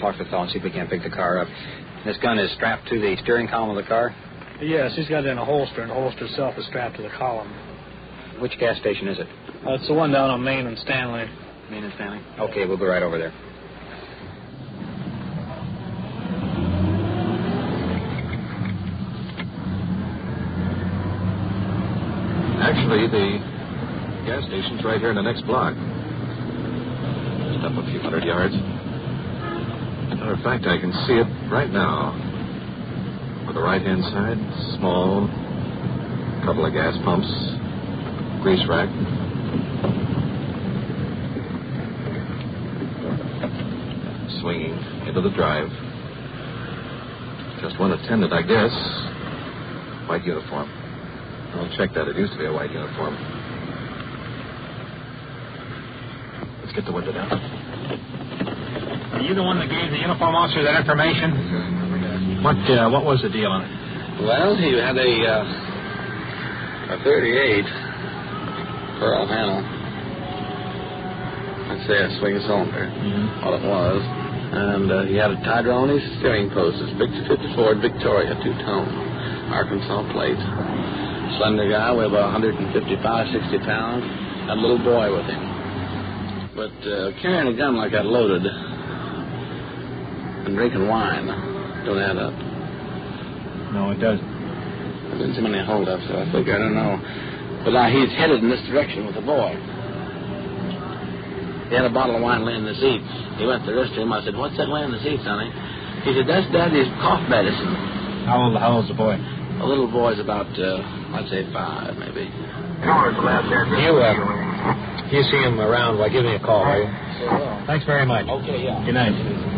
talk to the fellow and see if we can't pick the car up. This gun is strapped to the steering column of the car? Yes, he's got it in a holster, and the holster itself is strapped to the column. Which gas station is it? It's the one down on Main and Stanley. Main and Stanley? Okay, we'll go right over there. Actually, the gas station's right here in the next block. Just up a few hundred yards. Matter of fact, I can see it right now. On the right-hand side, small, couple of gas pumps, grease rack. Swinging into the drive. Just one attendant, I guess. White uniform. I'll check that. It used to be a white uniform. Let's get the window down. Are you the one that gave the uniform officer that information? What was the deal on it? Well, he had a 38 Pearl handle. I'd say a swing cylinder. All it was. And he had a Tydrone steering post. It's big 50 Ford Victoria, two-tone, Arkansas plate. Slender guy, weighed about 155, 60 pounds. Had a little boy with him. But carrying a gun like that loaded and drinking wine don't add up. No, it doesn't. There's been so many holdups, so I figure, I don't know. But now he's headed in this direction with the boy. He had a bottle of wine laying in the seat. He went to the restroom. I said, "What's that laying in the seat, sonny?" He said, "That's Daddy's cough medicine." How old's the boy? The little boy's about, I'd say 5, maybe. You see him around, give me a call, will you? Sure will. Thanks very much. Okay, yeah. Good night.